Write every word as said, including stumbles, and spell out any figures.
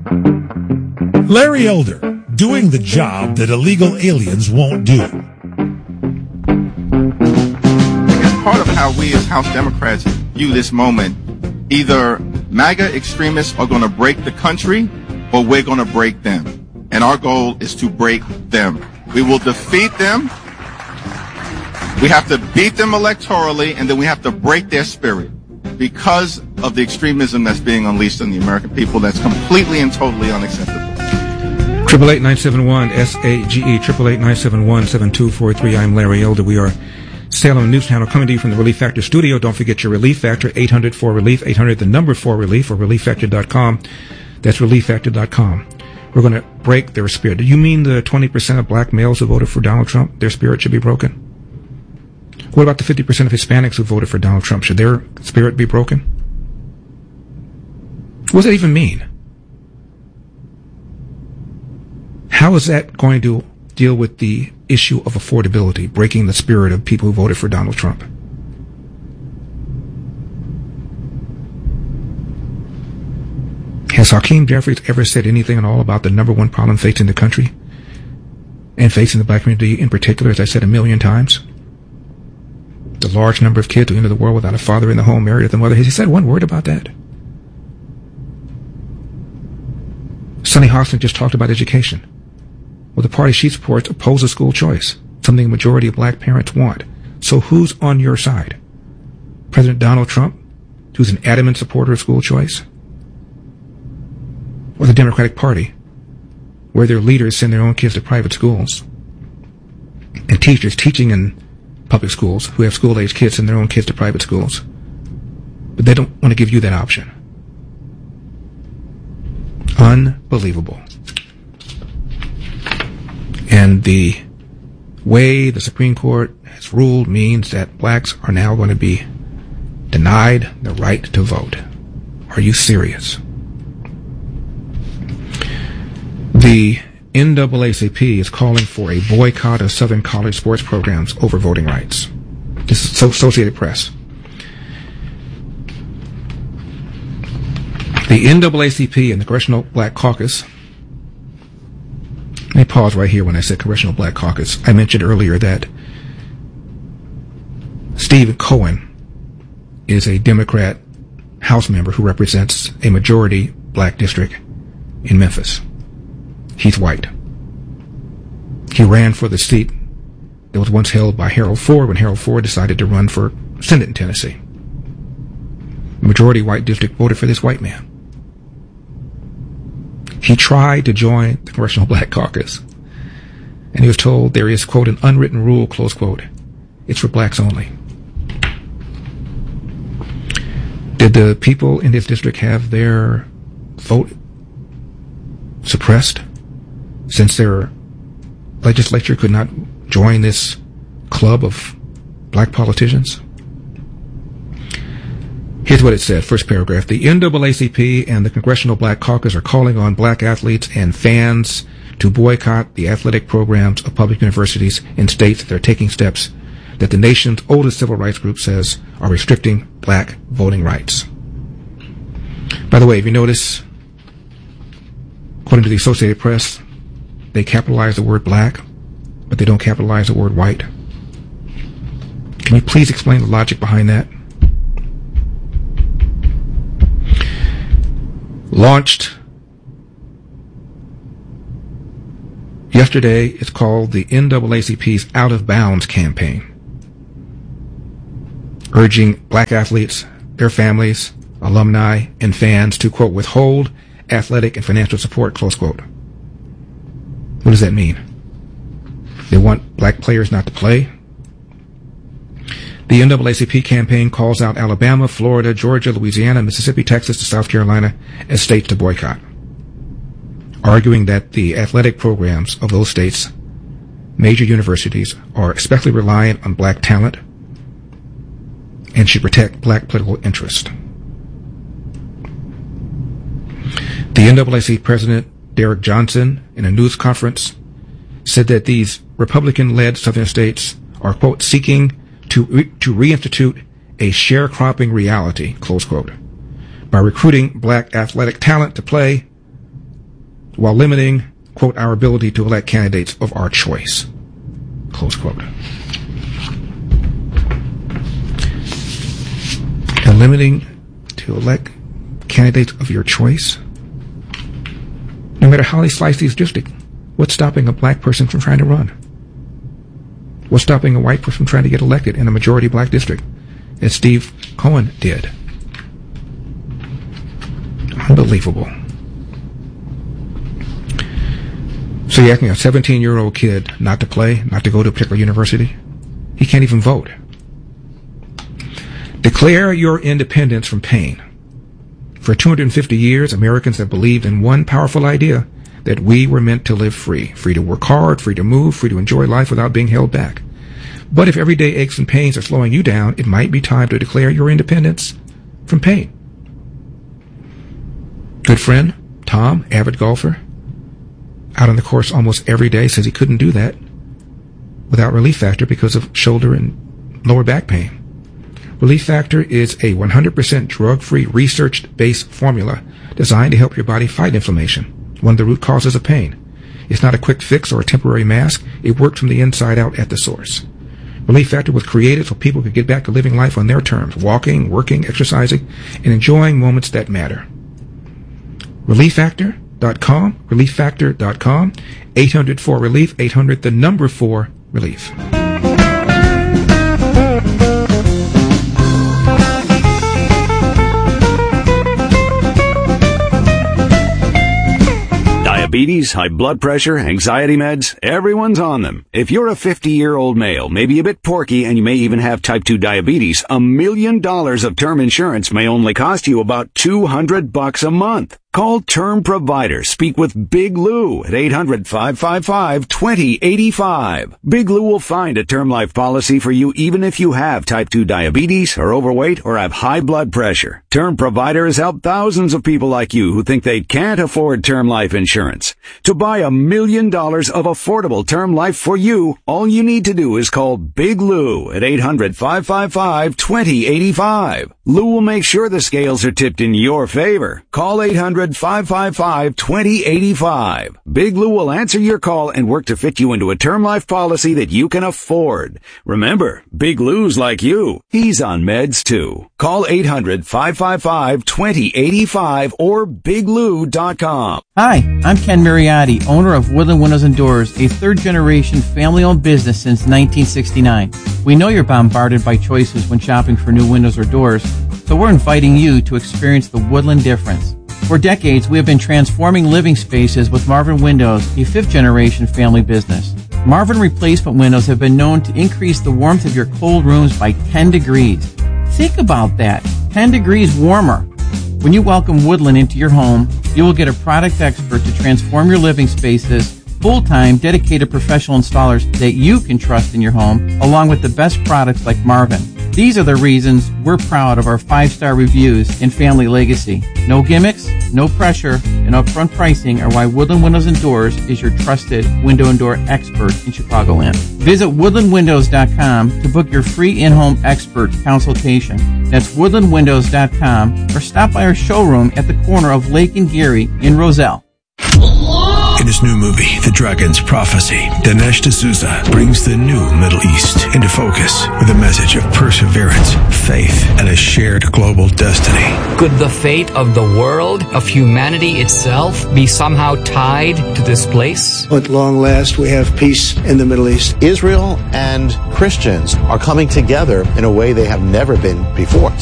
Larry Elder, doing the job that illegal aliens won't do. It's part of how we as House Democrats view this moment. Either MAGA extremists are going to break the country or we're going to break them. And our goal is to break them. We will defeat them. We have to beat them electorally, and then we have to break their spirit because of the extremism that's being unleashed on the American people. That's completely and totally unacceptable. Triple eight nine seven one S A G E triple eight nine seven one seven two four three. I'm Larry Elder. We are Salem News Channel coming to you from the Relief Factor studio. Don't forget your Relief Factor, eight hundred four relief, eight hundred the number four relief, or relief factor dot com. That's relief factor dot com. We're going to break their spirit. Do you mean the twenty percent of black males who voted for Donald Trump, their spirit should be broken? What about the fifty percent of Hispanics who voted for Donald Trump? Should their spirit be broken? What does that even mean? How is that going to deal with the issue of affordability, breaking the spirit of people who voted for Donald Trump? Has Hakeem Jeffries ever said anything at all about the number one problem facing the country and facing the black community in particular, as I said a million times? The large number of kids who enter the world without a father in the home, married to the mother. Has he said one word about that? Sonny Hostin just talked about education. Well, the party she supports opposes school choice, something a majority of black parents want. So who's on your side? President Donald Trump, who's an adamant supporter of school choice? Or the Democratic Party, where their leaders send their own kids to private schools, and teachers teaching in public schools who have school-age kids send their own kids to private schools. But they don't want to give you that option. Unbelievable. And the way the Supreme Court has ruled means that blacks are now going to be denied the right to vote. Are you serious? The N double A C P is calling for a boycott of Southern college sports programs over voting rights. This is Associated Press. The N double A C P and the Congressional Black Caucus. Let me pause right here when I said Congressional Black Caucus. I mentioned earlier that Steve Cohen is a Democrat House member who represents a majority black district in Memphis. He's white. He ran for the seat that was once held by Harold Ford when Harold Ford decided to run for Senate in Tennessee. The majority white district voted for this white man. He tried to join the Congressional Black Caucus, and he was told there is, quote, an unwritten rule, close quote. It's for blacks only. Did the people in this district have their vote suppressed since their legislature could not join this club of black politicians? Here's what it said, first paragraph. The N double A C P and the Congressional Black Caucus are calling on black athletes and fans to boycott the athletic programs of public universities in states that are taking steps that the nation's oldest civil rights group says are restricting black voting rights. By the way, if you notice, according to the Associated Press, they capitalize the word black, but they don't capitalize the word white. Can you please explain the logic behind that? Launched yesterday, it's called the N double A C P's Out of Bounds campaign, urging black athletes, their families, alumni, and fans to, quote, withhold athletic and financial support, close quote. What does that mean? They want black players not to play? The N double A C P campaign calls out Alabama, Florida, Georgia, Louisiana, Mississippi, Texas, and South Carolina as states to boycott, arguing that the athletic programs of those states, major universities, are especially reliant on black talent and should protect black political interest. The N double A C P president, Derek Johnson, in a news conference, said that these Republican-led southern states are, quote, seeking to re- to reinstitute a sharecropping reality, close quote, by recruiting black athletic talent to play while limiting, quote, our ability to elect candidates of our choice, close quote. And limiting to elect candidates of your choice? No matter how they slice these districts, what's stopping a black person from trying to run? What's stopping a white person from trying to get elected in a majority black district, as Steve Cohen did? Unbelievable. So you're asking a seventeen-year-old kid not to play, not to go to a particular university? He can't even vote. Declare your independence from pain. For two hundred fifty years, Americans have believed in one powerful idea, that we were meant to live free, free to work hard, free to move, free to enjoy life without being held back. But if everyday aches and pains are slowing you down, it might be time to declare your independence from pain. Good friend, Tom, avid golfer, out on the course almost every day, says he couldn't do that without Relief Factor because of shoulder and lower back pain. Relief Factor is a one hundred percent drug-free, research-based formula designed to help your body fight inflammation, one of the root causes of pain. It's not a quick fix or a temporary mask. It works from the inside out at the source. Relief Factor was created so people could get back to living life on their terms, walking, working, exercising, and enjoying moments that matter. relief factor dot com, relief factor dot com, eight hundred four relief, eight hundred the number four relief. Diabetes, high blood pressure, anxiety meds, everyone's on them. If you're a fifty-year-old male, maybe a bit porky, and you may even have type two diabetes, a million dollars of term insurance may only cost you about two hundred bucks a month. Call Term Provider. Speak with Big Lou at eight hundred, five five five, two zero eight five. Big Lou will find a term life policy for you even if you have type two diabetes, are overweight, or have high blood pressure. Term Provider has helped thousands of people like you who think they can't afford term life insurance. To buy a million dollars of affordable term life for you, all you need to do is call Big Lou at eight hundred, five five five, two zero eight five. Lou will make sure the scales are tipped in your favor. Call eight hundred, five five five, two zero eight five. Big Lou will answer your call and work to fit you into a term life policy that you can afford. Remember, Big Lou's like you. He's on meds too. Call eight hundred, five five five, two zero eight five or big lou dot com. Hi, I'm Ken Mariotti, owner of Woodland Windows and Doors, a third-generation family-owned business since nineteen sixty-nine. We know you're bombarded by choices when shopping for new windows or doors, so we're inviting you to experience the Woodland difference. For decades, we have been transforming living spaces with Marvin Windows, a fifth-generation family business. Marvin replacement windows have been known to increase the warmth of your cold rooms by ten degrees. Think about that, ten degrees warmer. When you welcome Woodland into your home, you will get a product expert to transform your living spaces, full-time, dedicated professional installers that you can trust in your home, along with the best products like Marvin. These are the reasons we're proud of our five-star reviews and family legacy. No gimmicks, no pressure, and upfront pricing are why Woodland Windows and Doors is your trusted window and door expert in Chicagoland. Visit woodland windows dot com to book your free in-home expert consultation. That's woodland windows dot com or stop by our showroom at the corner of Lake and Geary in Roselle. In his new movie, The Dragon's Prophecy, Dinesh D'Souza brings the new Middle East into focus with a message of perseverance, faith, and a shared global destiny. Could the fate of the world, of humanity itself, be somehow tied to this place? At long last, we have peace in the Middle East. Israel and Christians are coming together in a way they have never been before.